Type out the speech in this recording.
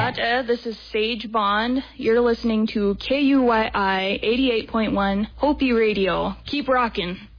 Gotcha. This is Sage Bond. You're listening to KUYI 88.1 Hopi Radio. Keep rocking.